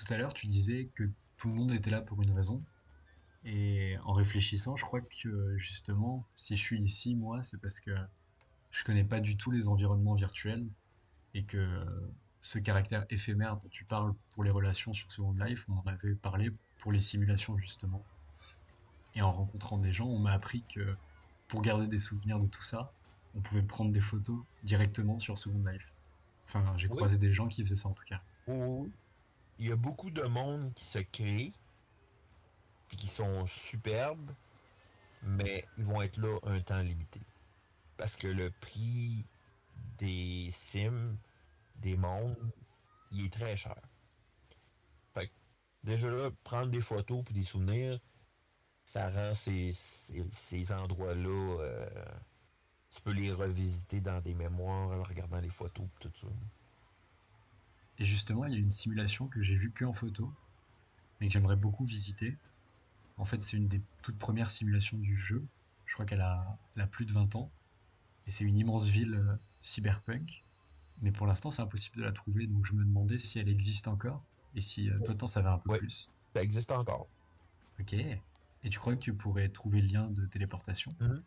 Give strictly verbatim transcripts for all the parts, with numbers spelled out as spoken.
tout à l'heure, tu disais que tout le monde était là pour une raison. Et en réfléchissant, je crois que justement, si je suis ici, moi, c'est parce que je connais pas du tout les environnements virtuels et que ce caractère éphémère dont tu parles pour les relations sur Second Life, on en avait parlé pour les simulations justement. Et en rencontrant des gens, on m'a appris que pour garder des souvenirs de tout ça, on pouvait prendre des photos directement sur Second Life. Enfin, j'ai Oui, croisé des gens qui faisaient ça en tout cas. oui, oui. Il y a beaucoup de monde qui se crée, puis qui sont superbes, mais ils vont être là un temps limité. Parce que le prix des sims, des mondes, il est très cher. Fait que, déjà là, prendre des photos puis des souvenirs, ça rend ces, ces, ces endroits-là, euh, tu peux les revisiter dans des mémoires en regardant les photos et tout ça. Et justement, il y a une simulation que j'ai vue que en photo, mais que j'aimerais beaucoup visiter. En fait, c'est une des toutes premières simulations du jeu. Je crois qu'elle a, elle a plus de vingt ans. Et c'est une immense ville euh, cyberpunk. Mais pour l'instant, c'est impossible de la trouver. Donc je me demandais si elle existe encore. Et si euh, toi, t'en savais un peu Oui, plus. ça existe encore. Ok. Et tu crois que tu pourrais trouver le lien de téléportation? Mhm.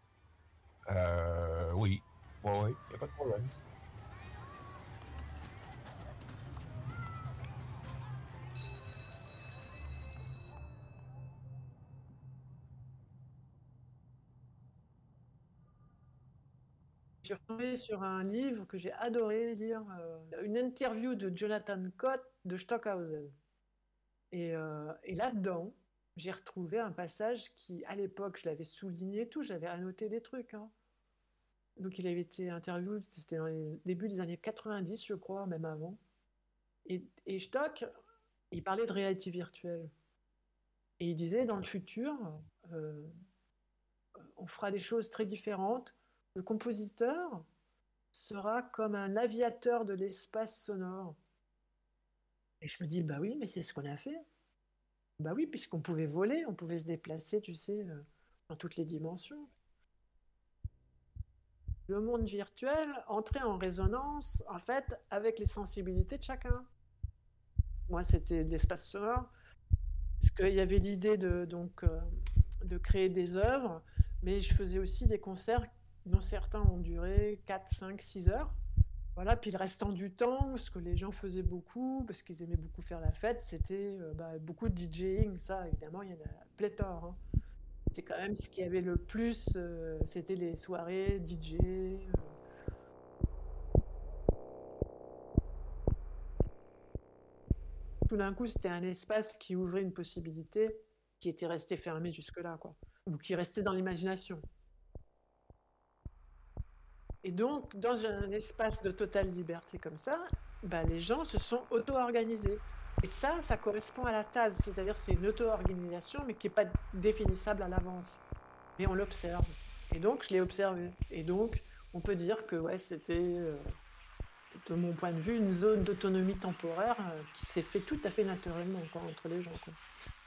Euh, oui. Oui, oui, il n'y a pas de problème. J'ai retombé sur un livre que j'ai adoré lire, euh, une interview de Jonathan Cott de Stockhausen. Et, euh, et là-dedans, j'ai retrouvé un passage qui, à l'époque, je l'avais souligné et tout, j'avais annoté des trucs, hein. Donc il avait été interviewé, c'était dans les débuts des années quatre-vingt-dix, je crois, même avant. Et, et Stock, il parlait de réalité virtuelle. Et il disait, dans le futur, euh, on fera des choses très différentes. Le compositeur sera comme un aviateur de l'espace sonore. Et je me dis, bah oui, mais c'est ce qu'on a fait. Bah oui, puisqu'on pouvait voler, on pouvait se déplacer, tu sais, euh, dans toutes les dimensions. Le monde virtuel entrait en résonance, en fait, avec les sensibilités de chacun. Moi, c'était de l'espace sonore, parce qu'il y avait l'idée de, donc, euh, de créer des œuvres, mais je faisais aussi des concerts dont certains ont duré quatre, cinq, six heures. Voilà, puis le restant du temps, ce que les gens faisaient beaucoup, parce qu'ils aimaient beaucoup faire la fête, c'était euh, bah, beaucoup de DJing. Ça, évidemment, il y en a pléthore, hein. C'est quand même ce qui avait le plus, euh, c'était les soirées D J. euh. Tout d'un coup, c'était un espace qui ouvrait une possibilité qui était restée fermée jusque-là, quoi. Ou qui restait dans l'imagination. Et donc, dans un espace de totale liberté comme ça, bah, les gens se sont auto-organisés. Et ça, ça correspond à la T A S, c'est-à-dire c'est une auto-organisation, mais qui n'est pas définissable à l'avance. Mais on l'observe. Et donc, je l'ai observé. Et donc, on peut dire que ouais, c'était, euh, de mon point de vue, une zone d'autonomie temporaire euh, qui s'est fait tout à fait naturellement quoi, entre les gens, quoi.